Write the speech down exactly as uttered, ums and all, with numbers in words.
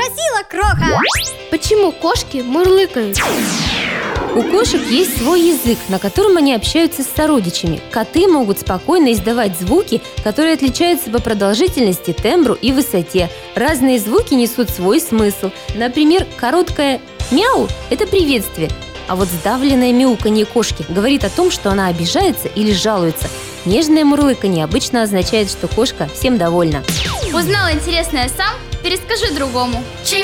спросила Кроха. Почему кошки мурлыкают? У кошек есть свой язык, на котором они общаются с сородичами. Коты могут спокойно издавать звуки, которые отличаются по продолжительности, тембру и высоте. Разные звуки несут свой смысл. Например, короткое «мяу» – это приветствие, а вот сдавленное мяуканье кошки говорит о том, что она обижается или жалуется. Нежное мурлыканье обычно означает, что кошка всем довольна. Узнал интересное сам? Перескажи другому.